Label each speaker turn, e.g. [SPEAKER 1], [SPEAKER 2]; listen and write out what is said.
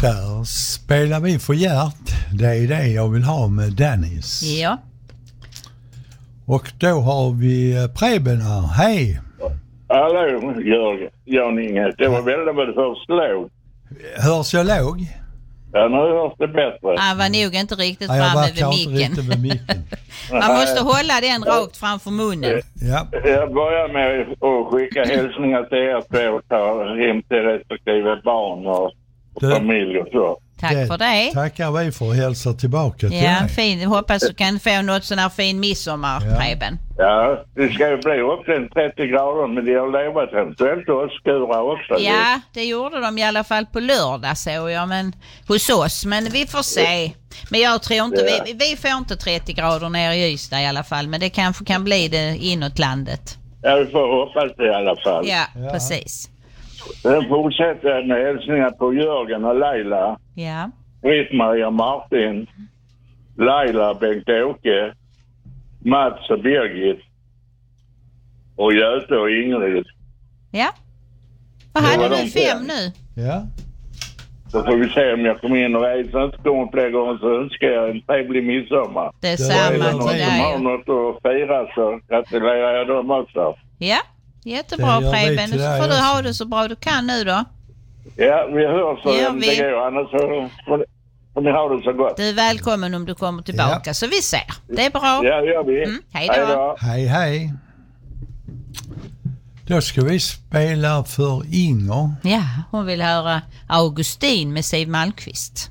[SPEAKER 1] Där spelar vi för Gert. Det är det jag vill ha med Dennis.
[SPEAKER 2] Ja.
[SPEAKER 1] Och då har vi Preben här. Hej!
[SPEAKER 3] Hallå, Jan-Inge. Det var väldigt vad det först låg.
[SPEAKER 1] Hörs jag låg?
[SPEAKER 3] Ja, nu hörs det bättre.
[SPEAKER 2] Han var nog inte riktigt
[SPEAKER 1] Ja, jag
[SPEAKER 2] framme
[SPEAKER 1] var
[SPEAKER 2] vid micken.
[SPEAKER 1] inte vid micken.
[SPEAKER 2] Man måste hålla den rakt framför munnen.
[SPEAKER 1] Ja.
[SPEAKER 3] Jag börjar med att skicka hälsningar till er två och ta hem till respektive barn och familj och så.
[SPEAKER 2] Tack för det.
[SPEAKER 1] Tackar vi för att hälsa tillbaka till
[SPEAKER 2] Ja,
[SPEAKER 1] dig.
[SPEAKER 2] fin. Jag hoppas du kan få något sån här fin midsommar, Preben.
[SPEAKER 3] Ja, det ska ju bli upp till 30 grader, men det har levat eventuellt och skura också.
[SPEAKER 2] Ja, det gjorde de i alla fall på lördag, såg jag, men hos oss. Men vi får se. Men jag tror inte, vi får inte 30 grader ner i Ystad i alla fall, men det kanske kan bli det inåt landet.
[SPEAKER 3] Ja, vi får hoppas det i alla fall.
[SPEAKER 2] Ja, precis.
[SPEAKER 3] Sen fortsätter jag med hälsningar på Jörgen och Leila.
[SPEAKER 2] Ja.
[SPEAKER 3] Britt-Maria Martin, Laila, Bengt-Åke, Mats och Birgit och Göte och Ingrid.
[SPEAKER 2] Ja. Vad hade du 5 nu?
[SPEAKER 1] Ja.
[SPEAKER 3] Så får vi se om jag kommer in och reser inte kommer fler gånger så önskar jag en trevlig midsommar.
[SPEAKER 2] Det är samma
[SPEAKER 3] Någon
[SPEAKER 2] till
[SPEAKER 3] som har
[SPEAKER 2] dig.
[SPEAKER 3] något att fira så gratulerar jag dem också.
[SPEAKER 2] Ja, jättebra
[SPEAKER 1] Det gör vi
[SPEAKER 2] Preben.
[SPEAKER 1] till
[SPEAKER 2] Så
[SPEAKER 1] dig
[SPEAKER 2] får du
[SPEAKER 1] också.
[SPEAKER 2] ha det så bra du kan nu då.
[SPEAKER 3] Ja, vi hörs så
[SPEAKER 2] Gör
[SPEAKER 3] om
[SPEAKER 2] vi.
[SPEAKER 3] det går. Annars så får ni ha det så gott.
[SPEAKER 2] Du är välkommen om du kommer tillbaka, så vi ser. Det är bra.
[SPEAKER 3] Ja, det gör vi.
[SPEAKER 2] Hej då.
[SPEAKER 1] Hej, hej. Då ska vi spela för Inger.
[SPEAKER 2] Ja, hon vill höra Augustin med Siw Malmkvist.